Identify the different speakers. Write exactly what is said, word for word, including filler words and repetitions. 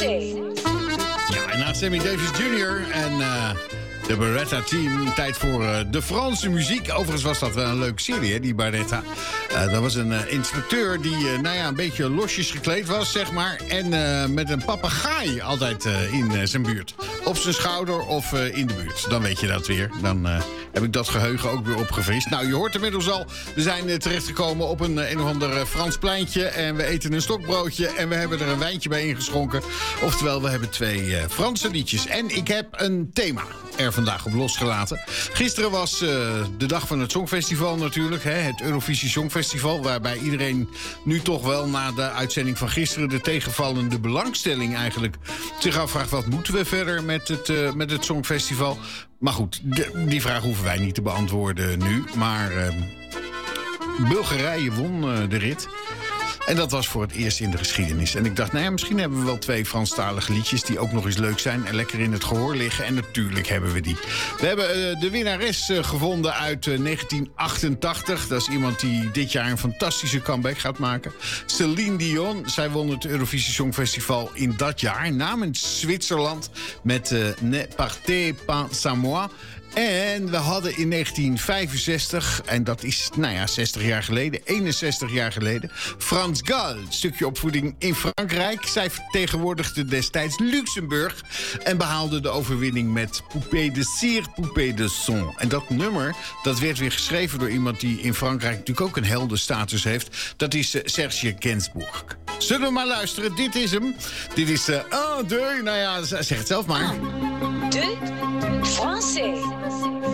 Speaker 1: Français.
Speaker 2: Ja, en na Sammy Davis junior en uh, de Baretta Team, tijd voor uh, de Franse muziek. Overigens was dat wel een leuke serie, hè, die Baretta. Uh, dat was een uh, inspecteur die uh, nou ja, een beetje losjes gekleed was, zeg maar. En uh, met een papegaai altijd uh, in uh, zijn buurt. Op zijn schouder of uh, in de buurt. Dan weet je dat weer. Dan uh, heb ik dat geheugen ook weer opgevist. Nou, je hoort inmiddels al, we zijn uh, terechtgekomen op een, uh, een of ander uh, Frans pleintje. En we eten een stokbroodje en we hebben er een wijntje bij ingeschonken. Oftewel, we hebben twee uh, Franse liedjes. En ik heb een thema er vandaag op losgelaten. Gisteren was uh, de dag van het Songfestival natuurlijk. Hè, het Eurovisie Songfestival. Waarbij iedereen nu toch wel na de uitzending van gisteren, de tegenvallende belangstelling eigenlijk, zich afvraagt, wat moeten we verder met het, uh, met het Songfestival? Maar goed, de, die vraag hoeven wij niet te beantwoorden nu. Maar uh, Bulgarije won uh, de rit. En dat was voor het eerst in de geschiedenis. En ik dacht, nou ja, misschien hebben we wel twee Franstalige liedjes die ook nog eens leuk zijn en lekker in het gehoor liggen. En natuurlijk hebben we die. We hebben uh, de winnares uh, gevonden uit uh, negentien achtentachtig. Dat is iemand die dit jaar een fantastische comeback gaat maken. Céline Dion. Zij won het Eurovisie Songfestival in dat jaar namens Zwitserland met uh, Ne partez pas sans moi. En we hadden in negentien vijfenzestig, en dat is, nou ja, zestig jaar geleden, eenenzestig jaar geleden, Frans Gal, stukje opvoeding in Frankrijk. Zij vertegenwoordigde destijds Luxemburg en behaalde de overwinning met Poupée de Cire, Poupée de Son. En dat nummer, dat werd weer geschreven door iemand die in Frankrijk natuurlijk ook een heldenstatus heeft. Dat is uh, Serge Gainsbourg. Zullen we maar luisteren? Dit is hem. Dit is uh, un, deux, nou ja, zeg het zelf maar.
Speaker 1: De Français.